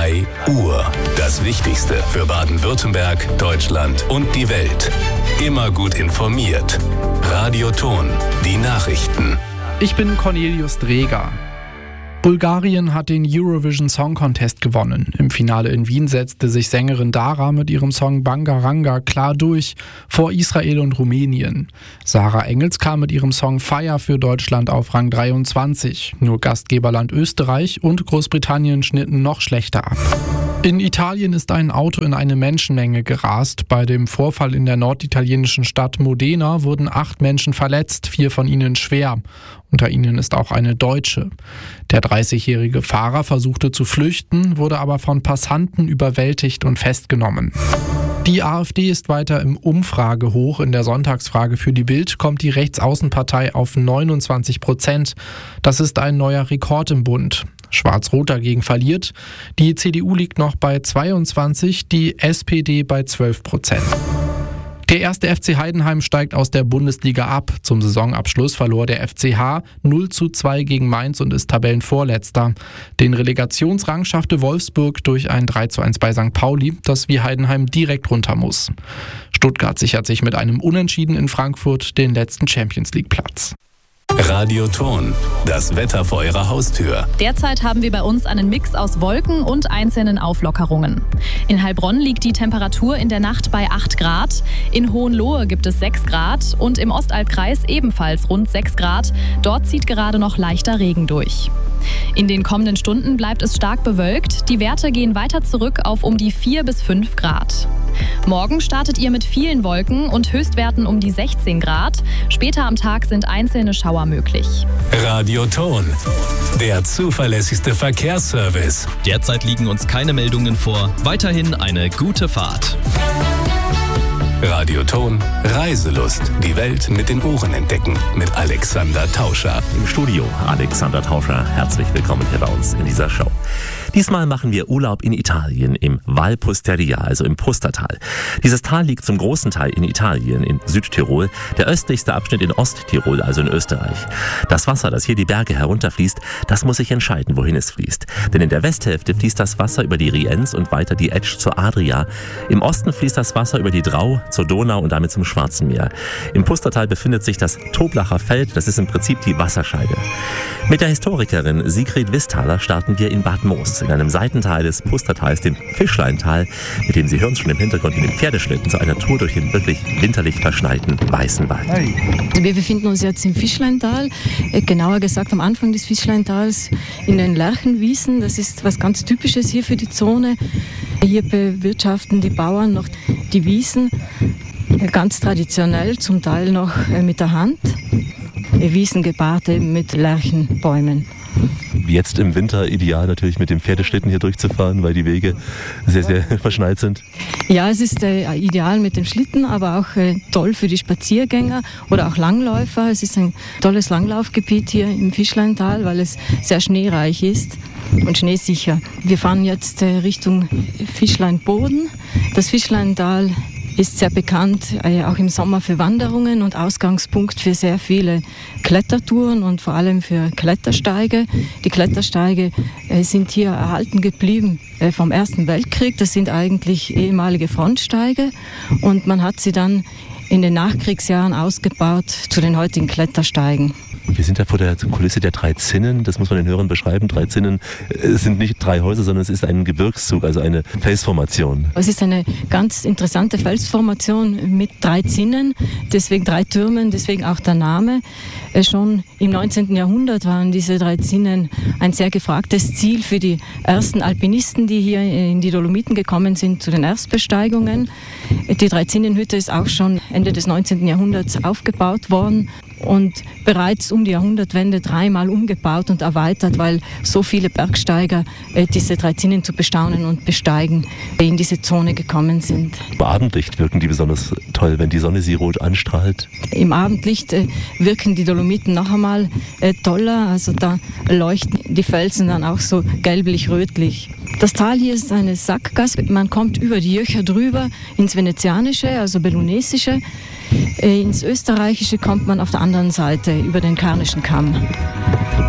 3 Uhr. Das Wichtigste für Baden-Württemberg, Deutschland und die Welt. Immer gut informiert. Radioton, die Nachrichten. Ich bin Cornelius Dreger. Bulgarien hat den Eurovision Song Contest gewonnen. Im Finale in Wien setzte sich Sängerin Dara mit ihrem Song Bangaranga klar durch, vor Israel und Rumänien. Sarah Engels kam mit ihrem Song Fire für Deutschland auf Rang 23. Nur Gastgeberland Österreich und Großbritannien schnitten noch schlechter ab. In Italien ist ein Auto in eine Menschenmenge gerast. Bei dem Vorfall in der norditalienischen Stadt Modena wurden 8 Menschen verletzt, 4 von ihnen schwer. Unter ihnen ist auch eine Deutsche. Der 30-jährige Fahrer versuchte zu flüchten, wurde aber von Passanten überwältigt und festgenommen. Die AfD ist weiter im Umfragehoch. In der Sonntagsfrage für die Bild kommt die Rechtsaußenpartei auf 29%. Das ist ein neuer Rekord im Bund. Schwarz-Rot dagegen verliert. Die CDU liegt noch bei 22%, die SPD bei 12%. Der erste FC Heidenheim steigt aus der Bundesliga ab. Zum Saisonabschluss verlor der FCH 0:2 gegen Mainz und ist Tabellenvorletzter. Den Relegationsrang schaffte Wolfsburg durch ein 3:1 bei St. Pauli, das wie Heidenheim direkt runter muss. Stuttgart sichert sich mit einem Unentschieden in Frankfurt den letzten Champions-League-Platz. Radioton, das Wetter vor Ihrer Haustür. Derzeit haben wir bei uns einen Mix aus Wolken und einzelnen Auflockerungen. In Heilbronn liegt die Temperatur in der Nacht bei 8 Grad. In Hohenlohe gibt es 6 Grad und im Ostalbkreis ebenfalls rund 6 Grad. Dort zieht gerade noch leichter Regen durch. In den kommenden Stunden bleibt es stark bewölkt. Die Werte gehen weiter zurück auf um die 4 bis 5 Grad. Morgen startet ihr mit vielen Wolken und Höchstwerten um die 16 Grad. Später am Tag sind einzelne Schauer möglich. Radioton, der zuverlässigste Verkehrsservice. Derzeit liegen uns keine Meldungen vor. Weiterhin eine gute Fahrt. Radioton, Reiselust. Die Welt mit den Ohren entdecken. Mit Alexander Tauscher. Im Studio Alexander Tauscher. Herzlich willkommen hier bei uns in dieser Show. Diesmal machen wir Urlaub in Italien im Val Pusteria, also im Pustertal. Dieses Tal liegt zum großen Teil in Italien, in Südtirol, der östlichste Abschnitt in Osttirol, also in Österreich. Das Wasser, das hier die Berge herunterfließt, das muss sich entscheiden, wohin es fließt. Denn in der Westhälfte fließt das Wasser über die Rienz und weiter die Etsch zur Adria. Im Osten fließt das Wasser über die Drau zur Donau und damit zum Schwarzen Meer. Im Pustertal befindet sich das Toblacher Feld, das ist im Prinzip die Wasserscheide. Mit der Historikerin Sigrid Wisthaler starten wir in Bad Moos, in einem Seitental des Pustertals, dem Fischleintal, mit dem Sie hören schon im Hintergrund in den Pferdeschlitten zu einer Tour durch den wirklich winterlich verschneiten Weißen Wald. Also wir befinden uns jetzt im Fischleintal, genauer gesagt am Anfang des Fischleintals in den Lerchenwiesen. Das ist was ganz Typisches hier für die Zone. Hier bewirtschaften die Bauern noch die Wiesen, ganz traditionell, zum Teil noch mit der Hand. Wiesen gepaart eben mit Lärchenbäumen. Jetzt im Winter ideal natürlich mit dem Pferdeschlitten hier durchzufahren, weil die Wege sehr, sehr verschneit sind. Ja, es ist ideal mit dem Schlitten, aber auch toll für die Spaziergänger oder auch Langläufer. Es ist ein tolles Langlaufgebiet hier im Fischleintal, weil es sehr schneereich ist und schneesicher. Wir fahren jetzt Richtung Fischleinboden. Das Fischleintal ist sehr bekannt, auch im Sommer für Wanderungen und Ausgangspunkt für sehr viele Klettertouren und vor allem für Klettersteige. Die Klettersteige sind hier erhalten geblieben vom Ersten Weltkrieg. Das sind eigentlich ehemalige Frontsteige und man hat sie dann in den Nachkriegsjahren ausgebaut zu den heutigen Klettersteigen. Wir sind ja vor der Kulisse der 3 Zinnen, das muss man den Hörern beschreiben. 3 Zinnen sind nicht 3 Häuser, sondern es ist ein Gebirgszug, also eine Felsformation. Es ist eine ganz interessante Felsformation mit 3 Zinnen, deswegen 3 Türmen, deswegen auch der Name. Schon im 19. Jahrhundert waren diese 3 Zinnen ein sehr gefragtes Ziel für die ersten Alpinisten, die hier in die Dolomiten gekommen sind zu den Erstbesteigungen. Die 3-Zinnen-Hütte ist auch schon Ende des 19. Jahrhunderts aufgebaut worden und bereits um die Jahrhundertwende 3-mal umgebaut und erweitert, weil so viele Bergsteiger diese 3 Zinnen zu bestaunen und besteigen in diese Zone gekommen sind. Im Abendlicht wirken die besonders toll, wenn die Sonne sie rot anstrahlt. Im Abendlicht wirken die Dolomiten noch einmal toller, also da leuchten die Felsen dann auch so gelblich-rötlich. Das Tal hier ist eine Sackgasse. Man kommt über die Jöcher drüber ins Venezianische, also Bellunesische. Ins Österreichische kommt man auf der anderen Seite über den Karnischen Kamm.